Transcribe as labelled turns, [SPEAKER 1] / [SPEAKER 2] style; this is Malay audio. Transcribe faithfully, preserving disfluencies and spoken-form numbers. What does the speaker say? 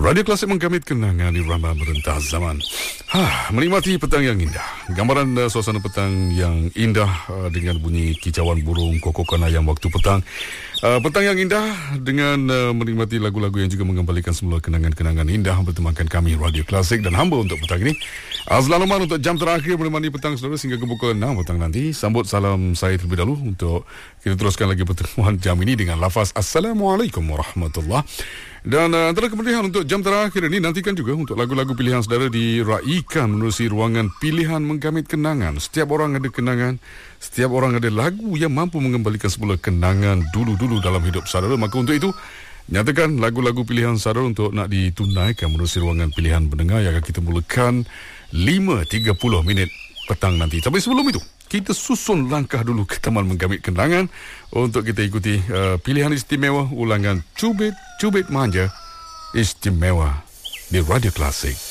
[SPEAKER 1] Radio Klasik menggamit kenangan di Rambah Merentah Zaman. Ha, menikmati petang yang indah. Gambaran uh, suasana petang yang indah uh, dengan bunyi kicauan burung, kokokan ayam waktu petang. Uh, petang yang indah dengan uh, menikmati lagu-lagu yang juga mengembalikan semula kenangan-kenangan indah bertemankan kami Radio Klasik dan hamba untuk petang ini. Azlan Umar untuk jam terakhir menemani petang saudara sehingga ke pukul enam petang nanti. Sambut salam saya terlebih dahulu untuk kita teruskan lagi pertemuan jam ini dengan lafaz Assalamualaikum warahmatullahi. Dan uh, antara kemudian untuk jam terakhir ini nantikan juga untuk lagu-lagu pilihan saudara diraikan menerusi ruangan pilihan menggamit kenangan. Setiap orang ada kenangan, setiap orang ada lagu yang mampu mengembalikan semula kenangan dulu-dulu dalam hidup saudara. Maka untuk itu, nyatakan lagu-lagu pilihan saudara untuk nak ditunaikan menerusi ruangan pilihan pendengar yang akan kita mulakan lima tiga puluh minit petang nanti. Tapi sebelum itu, kita susun langkah dulu ke taman menggamit kenangan untuk kita ikuti uh, pilihan istimewa ulangan Cubit Cubit Manja Istimewa di Radio Klasik.